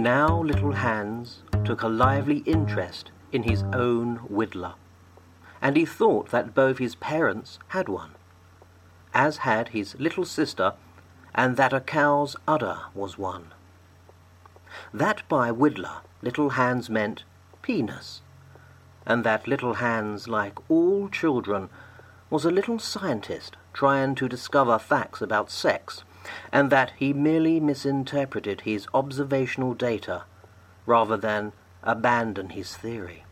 Now little Hans took a lively interest in his own whittler, and he thought that both his parents had one, as had his little sister, and that a cow's udder was one. That by whittler little Hans meant penis, and that little Hans, like all children, was a little scientist trying to discover facts about sex, and that he merely misinterpreted his observational data rather than abandon his theory.